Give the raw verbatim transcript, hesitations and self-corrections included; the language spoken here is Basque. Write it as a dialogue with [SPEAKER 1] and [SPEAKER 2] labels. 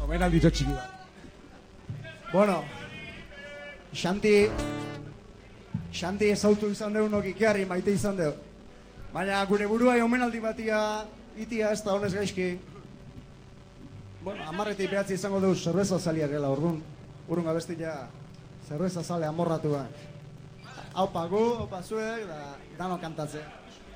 [SPEAKER 1] omenaldi txiki bat.
[SPEAKER 2] Bueno, Xanti, Xanti ezautu izan deunok Ikearri maite izan deu. Baina gure burua omenaldi batia itia ez da honez gaizki. Bueno, amarretik behatzi izango dugu zerbeza zaliak gela, orduan. Urrun abestia zerbeza zale amorratua. Haupa gu, haupa zuek, da dano kantatze.